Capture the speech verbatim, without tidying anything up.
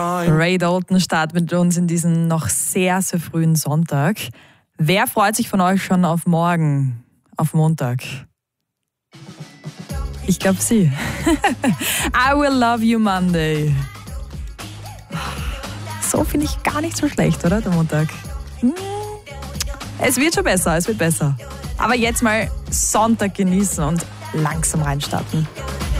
Ray Dalton startet mit uns in diesen noch sehr, sehr frühen Sonntag. Wer freut sich von euch schon auf morgen, auf Montag? Ich glaube Sie. I Will Love You Monday. So finde ich gar nicht so schlecht, oder, der Montag? Hm. Es wird schon besser, es wird besser. Aber jetzt mal Sonntag genießen und langsam reinstarten.